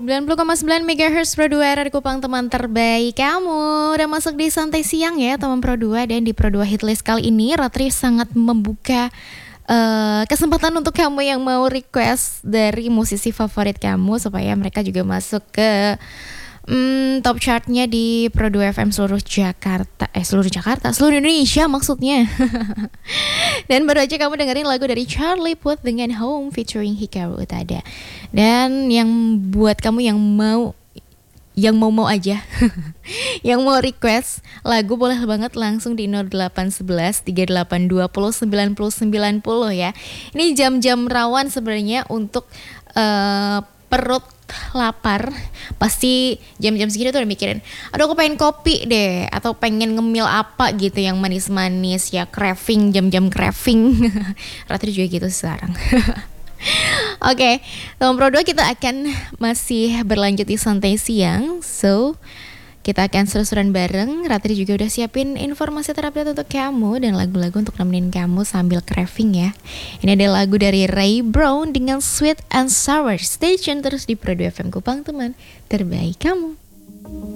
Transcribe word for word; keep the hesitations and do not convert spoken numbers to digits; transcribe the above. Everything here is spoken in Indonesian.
sembilan puluh koma sembilan megahertz Pro dua dari Kupang, teman terbaik kamu. Udah masuk di Santai Siang ya teman Pro dua. Dan di Pro dua Hitlist kali ini Ratri sangat membuka uh, kesempatan untuk kamu yang mau request dari musisi favorit kamu, supaya mereka juga masuk ke Hmm, top chartnya di Pro dua F M seluruh Jakarta Eh seluruh Jakarta, seluruh Indonesia maksudnya. Dan baru aja kamu dengerin lagu dari Charlie Puth dengan Home featuring Hikaru Utada. Dan yang buat kamu yang mau Yang mau-mau aja yang mau request lagu, boleh banget langsung di nol delapan satu satu tiga delapan dua nol sembilan nol sembilan nol ya. Ini jam-jam rawan sebenarnya untuk uh, perut lapar. Pasti jam-jam segitu tuh udah mikirin, aduh aku pengen kopi deh, atau pengen ngemil apa gitu yang manis-manis ya, craving, jam-jam craving. Ratri juga gitu sekarang. Oke, okay, teman Pro dua, kita akan masih berlanjut di Santai Siang. So, kita akan seru-seruan bareng. Ratri juga udah siapin informasi terupdate untuk kamu dan lagu-lagu untuk nemenin kamu sambil craving ya. Ini ada lagu dari Ray Brown dengan Sweet and Sour. Stay tune terus di Pro dua F M Kupang, teman terbaik kamu.